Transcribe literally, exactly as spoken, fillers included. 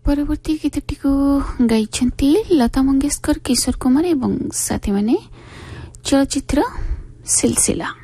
परवर्ती गीतटी को गाइछन्ति लता मंगेशकर, किशोर कुमार एवं साथी माने चलचित्र सिलसिला।